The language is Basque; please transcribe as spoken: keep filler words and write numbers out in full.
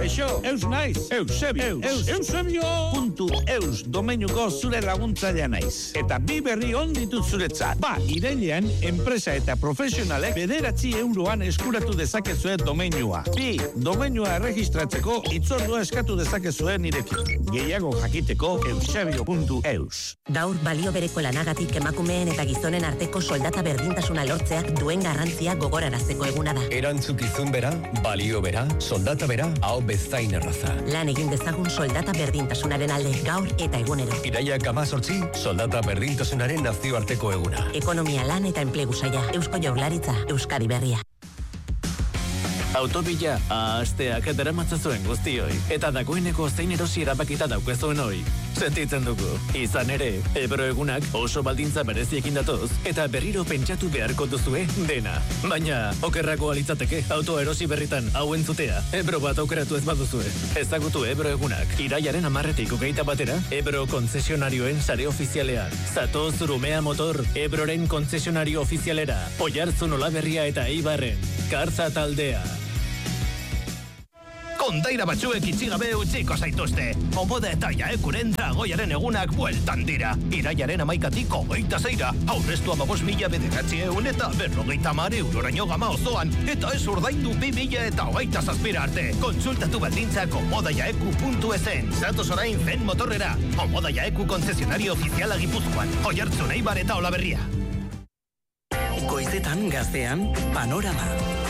Kaixo, eus naiz, Eusebio, eus, Eusebio puntu eus domeinuko zure laguntzailea naiz. Eta bi berri on ditut zuretzat. Ba, irailean, enpresa eta profesionalek bederatzi euroan eskuratu dezakezue domeinua. Bi, domeinua erregistratzeko itzordua eskatu dezakezue nirekin. Gehiago jakiteko eusebio puntu eus. Gaur balio bereko lanagatik emakumeen eta gizonen arteko soldata berdintasuna lortzeak duen garrantzia gogorarazteko eguna da. Erantzukizun bera, balio bera, soldata bera, hau bezain erraza. Lan egin dezagun soldata berdintasunaren alde gaur eta egunero. Iraiak amazortzi, soldata berdintasunaren nazioarteko eguna. Ekonomia, lan eta enplegu saila, Eusko Jaurlaritza, Euskadi Berria. Autobila, ahasteak daramatzazuen guztioi. Eta dagoeneko zein erosi erabakita daukezuen hoi. Sentitzen dugu. Izan ere, Ebro egunak oso baldintza bereziekin datoz, eta berriro pentsatu beharko duzue dena. Baina, okerrako alitzateke, auto erosi berritan hau entzutea. Ebro bat aukeratu ez baduzue. Ezagutu Ebro egunak. Iraiaren amarretik hogeita batera, Ebro konzesionarioen sare ofizialean. Zatoz Urumea Motor, Ebroren konzesionario ofizialera. Oiartzun Olaberria eta Eibarren. Kartza taldea. Kondaira batzuek itxigabe utziko zaituzte. Omoda eta Jaekuren Dragoiaren egunak bueltan dira. Iraiaren amaikatik hogeita zeira. Aurreztu amabos mila bederatzi eun eta berrogeita mare euroraino gama osoan. Eta ez urdaindu bi mila eta hogeita zazpira arte. Kontsultatu baldintzak omodajaeku puntu esen. Zatoz orain zen motorrera. Omoda Jaeku konzesionario ofiziala Gipuzkoan. Oiartzun Eibar eta Olaberria. Goizetan gaztean, Panorama.